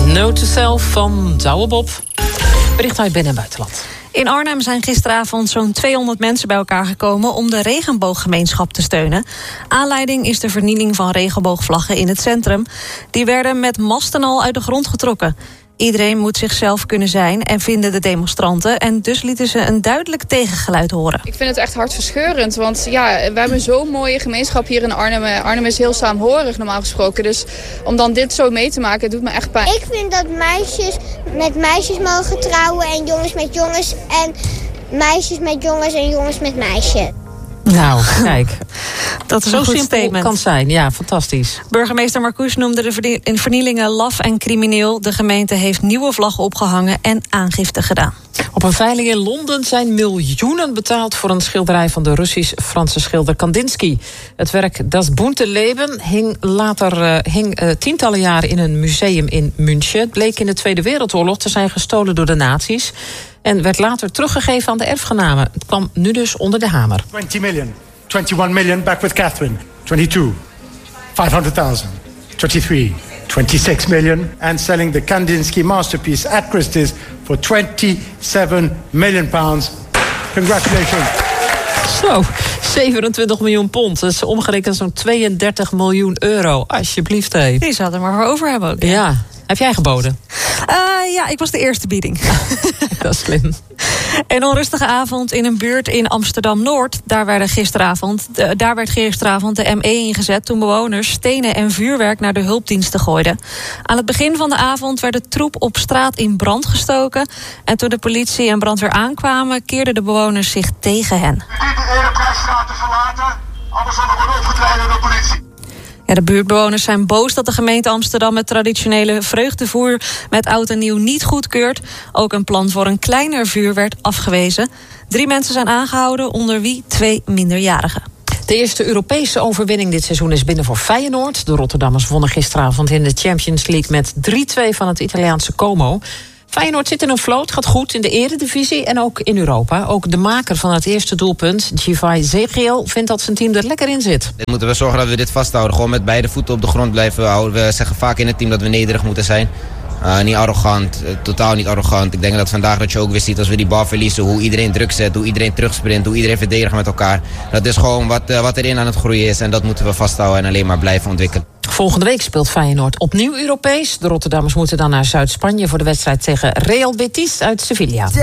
Note to Self van Douwe Bob. Bericht uit binnen- en buitenland. In Arnhem zijn gisteravond zo'n 200 mensen bij elkaar gekomen om de regenbooggemeenschap te steunen. Aanleiding is de vernieling van regenboogvlaggen in het centrum. Die werden met masten al uit de grond getrokken. Iedereen moet zichzelf kunnen zijn en vinden de demonstranten. En dus lieten ze een duidelijk tegengeluid horen. Ik vind het echt hartverscheurend, want ja, we hebben zo'n mooie gemeenschap hier in Arnhem. Arnhem is heel saamhorig normaal gesproken. Dus om dan dit zo mee te maken, doet me echt pijn. Ik vind dat meisjes met meisjes mogen trouwen en jongens met jongens. En meisjes met jongens en jongens met meisjes. Nou, kijk. Dat is zo een goed simpel statement. kan zijn. Ja, fantastisch. Burgemeester Marcouch noemde de vernielingen laf en crimineel. De gemeente heeft nieuwe vlaggen opgehangen en aangifte gedaan. Op een veiling in Londen zijn miljoenen betaald voor een schilderij van de Russisch-Franse schilder Kandinsky. Het werk Das bunte Leben hing tientallen jaren in een museum in München. Het bleek in de Tweede Wereldoorlog te zijn gestolen door de nazi's en werd later teruggegeven aan de erfgenamen. Het kwam nu dus onder de hamer. 20 million, 21 million back with Catherine, 22, 500,000, 23, 26 million, and selling the Kandinsky masterpiece at Christie's for 27 million pounds. Congratulations. Zo, 27 miljoen pond. Dat is omgerekend zo'n 32 miljoen euro. Alsjeblieft, hé. Die zou er maar voor over hebben ook. Ja. Heb jij geboden? Ja, ik was de eerste bieding. Dat is slim. Een onrustige avond in een buurt in Amsterdam-Noord. Daar werd gisteravond de ME ingezet toen bewoners stenen en vuurwerk naar de hulpdiensten gooiden. Aan het begin van de avond werd de troep op straat in brand gestoken. En toen de politie en brandweer aankwamen, keerden de bewoners zich tegen hen. Niet de Ereprijsstraat te verlaten, anders zal er worden opgetreden door de politie. Ja, de buurtbewoners zijn boos dat de gemeente Amsterdam het traditionele vreugdevuur met oud en nieuw niet goedkeurt. Ook een plan voor een kleiner vuur werd afgewezen. 3 mensen zijn aangehouden, onder wie 2 minderjarigen. De eerste Europese overwinning dit seizoen is binnen voor Feyenoord. De Rotterdammers wonnen gisteravond in de Champions League met 3-2 van het Italiaanse Como. Feyenoord zit in een vloot, gaat goed in de eredivisie en ook in Europa. Ook de maker van het eerste doelpunt, Givai Zegiel, vindt dat zijn team er lekker in zit. Dan moeten we zorgen dat we dit vasthouden. Gewoon met beide voeten op de grond blijven houden. We zeggen vaak in het team dat we nederig moeten zijn. Niet arrogant, totaal niet arrogant. Ik denk dat vandaag dat je ook weer ziet als we die bal verliezen, hoe iedereen druk zet, hoe iedereen terugsprint, hoe iedereen verdedigt met elkaar. Dat is gewoon wat erin aan het groeien is en dat moeten we vasthouden en alleen maar blijven ontwikkelen. Volgende week speelt Feyenoord opnieuw Europees. De Rotterdammers moeten dan naar Zuid-Spanje voor de wedstrijd tegen Real Betis uit Sevilla.